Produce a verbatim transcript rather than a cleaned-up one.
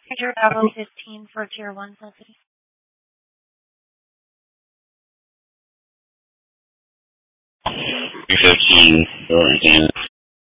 Roger, Bravo fifteen for Tier one Celsius. fifteen, go again.